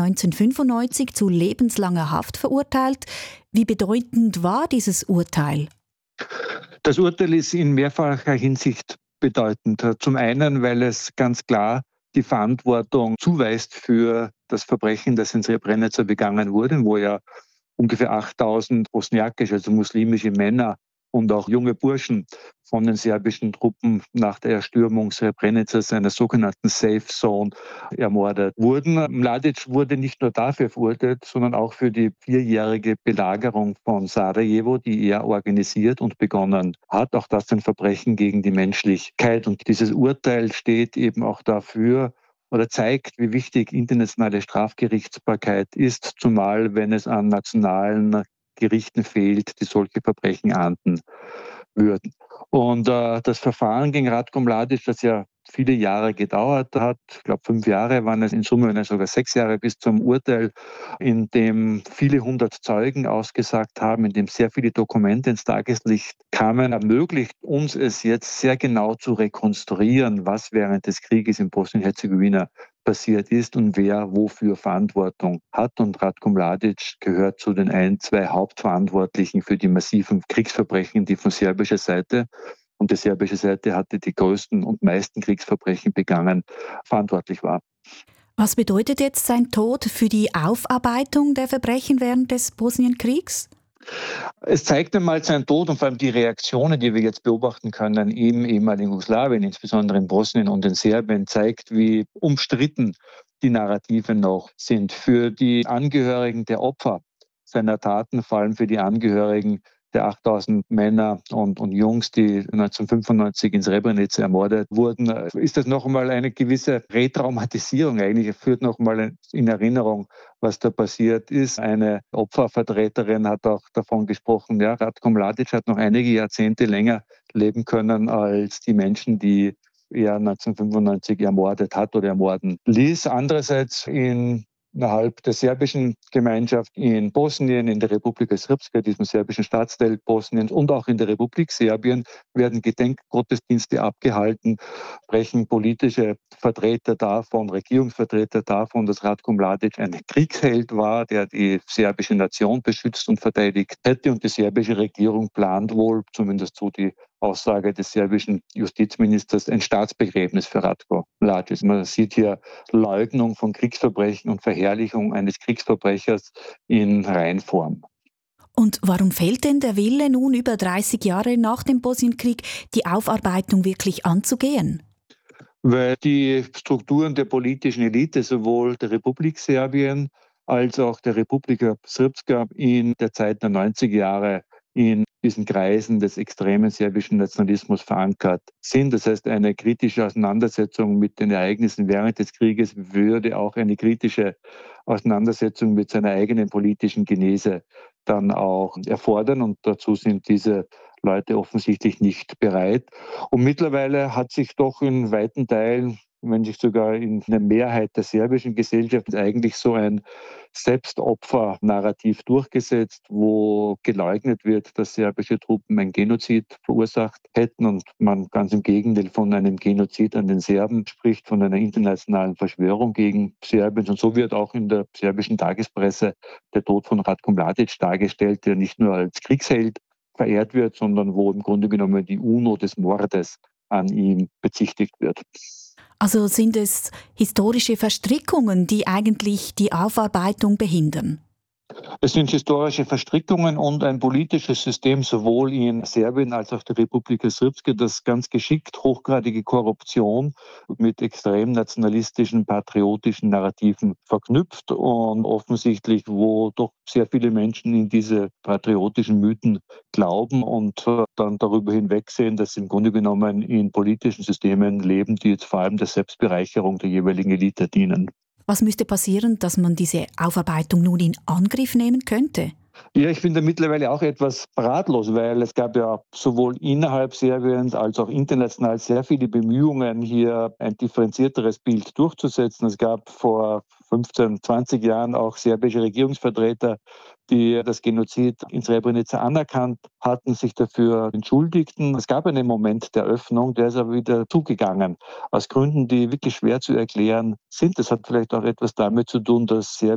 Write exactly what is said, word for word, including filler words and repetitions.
neunzehnhundertfünfundneunzig zu lebenslanger Haft verurteilt. Wie bedeutend war dieses Urteil? Das Urteil ist in mehrfacher Hinsicht bedeutend. Zum einen, weil es ganz klar die Verantwortung zuweist für das Verbrechen, das in Srebrenica begangen wurde, wo ja ungefähr achttausend bosniakische, also muslimische Männer und auch junge Burschen von den serbischen Truppen nach der Erstürmung Srebrenicas, einer sogenannten Safe Zone, ermordet wurden. Mladic wurde nicht nur dafür verurteilt, sondern auch für die vierjährige Belagerung von Sarajevo, die er organisiert und begonnen hat. Auch das ein Verbrechen gegen die Menschlichkeit. Und dieses Urteil steht eben auch dafür, oder zeigt, wie wichtig internationale Strafgerichtsbarkeit ist, zumal wenn es an nationalen Gerichten fehlt, die solche Verbrechen ahnden würden. Und äh, das Verfahren gegen Ratko Mladic, das ja viele Jahre gedauert hat, ich glaube fünf Jahre waren es in Summe, wenn sogar sechs Jahre bis zum Urteil, in dem viele hundert Zeugen ausgesagt haben, in dem sehr viele Dokumente ins Tageslicht kamen, ermöglicht uns es jetzt sehr genau zu rekonstruieren, was während des Krieges in Bosnien-Herzegowina passiert ist und wer wofür Verantwortung hat. Und Ratko Mladic gehört zu den ein, zwei Hauptverantwortlichen für die massiven Kriegsverbrechen, die von serbischer Seite, und die serbische Seite hatte die größten und meisten Kriegsverbrechen begangen, verantwortlich war. Was bedeutet jetzt sein Tod für die Aufarbeitung der Verbrechen während des Bosnienkriegs? Es zeigt einmal sein Tod und vor allem die Reaktionen, die wir jetzt beobachten können im ehemaligen Jugoslawien, insbesondere in Bosnien und in Serbien, zeigt, wie umstritten die Narrative noch sind. Für die Angehörigen der Opfer seiner Taten, vor allem für die Angehörigen der achttausend Männer und, und Jungs, die neunzehnhundertfünfundneunzig in Srebrenica ermordet wurden, ist das noch einmal eine gewisse Retraumatisierung eigentlich. Es führt noch mal in Erinnerung, was da passiert ist. Eine Opfervertreterin hat auch davon gesprochen, ja, Ratko Mladic hat noch einige Jahrzehnte länger leben können als die Menschen, die er neunzehnhundertfünfundneunzig ermordet hat oder ermorden ließ. Andererseits in innerhalb der serbischen Gemeinschaft in Bosnien, in der Republika Srpska, diesem serbischen Staatsteil Bosniens, und auch in der Republik Serbien werden Gedenkgottesdienste abgehalten, sprechen politische Vertreter davon, Regierungsvertreter davon, dass Ratko Mladic ein Kriegsheld war, der die serbische Nation beschützt und verteidigt hätte, und die serbische Regierung plant wohl, zumindest so die Aussage des serbischen Justizministers, ein Staatsbegräbnis für Ratko Mladic. Man sieht hier Leugnung von Kriegsverbrechen und Verherrlichung eines Kriegsverbrechers in Reinform. Und warum fehlt denn der Wille, nun über dreißig Jahre nach dem Bosnienkrieg die Aufarbeitung wirklich anzugehen? Weil die Strukturen der politischen Elite sowohl der Republik Serbien als auch der Republika Srpska in der Zeit der neunziger Jahre in diesen Kreisen des extremen serbischen Nationalismus verankert sind. Das heißt, eine kritische Auseinandersetzung mit den Ereignissen während des Krieges würde auch eine kritische Auseinandersetzung mit seiner eigenen politischen Genese dann auch erfordern. Und dazu sind diese Leute offensichtlich nicht bereit. Und mittlerweile hat sich doch in weiten Teilen, wenn sich sogar in der Mehrheit der serbischen Gesellschaft, eigentlich so ein Selbstopfer-Narrativ durchgesetzt, wo geleugnet wird, dass serbische Truppen ein Genozid verursacht hätten und man ganz im Gegenteil von einem Genozid an den Serben spricht, von einer internationalen Verschwörung gegen Serbien. Und so wird auch in der serbischen Tagespresse der Tod von Ratko Mladic dargestellt, der nicht nur als Kriegsheld verehrt wird, sondern wo im Grunde genommen die UNO des Mordes an ihm bezichtigt wird. Also sind es historische Verstrickungen, die eigentlich die Aufarbeitung behindern? Es sind historische Verstrickungen und ein politisches System sowohl in Serbien als auch der Republika Srpska, das ganz geschickt hochgradige Korruption mit extrem nationalistischen, patriotischen Narrativen verknüpft und offensichtlich, wo doch sehr viele Menschen in diese patriotischen Mythen glauben und dann darüber hinwegsehen, dass sie im Grunde genommen in politischen Systemen leben, die jetzt vor allem der Selbstbereicherung der jeweiligen Elite dienen. Was müsste passieren, dass man diese Aufarbeitung nun in Angriff nehmen könnte? Ja, ich bin da mittlerweile auch etwas ratlos, weil es gab ja sowohl innerhalb Serbiens als auch international sehr viele Bemühungen, hier ein differenzierteres Bild durchzusetzen. Es gab vor fünfzehn, zwanzig Jahren auch serbische Regierungsvertreter, die das Genozid in Srebrenica anerkannt hatten, sich dafür entschuldigten. Es gab einen Moment der Öffnung, der ist aber wieder zugegangen, aus Gründen, die wirklich schwer zu erklären sind. Das hat vielleicht auch etwas damit zu tun, dass Serbien